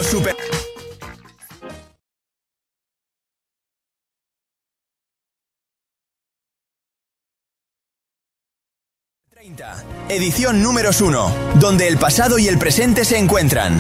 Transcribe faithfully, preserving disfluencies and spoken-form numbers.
Los super... treinta, edición números uno, donde el pasado y el presente se encuentran.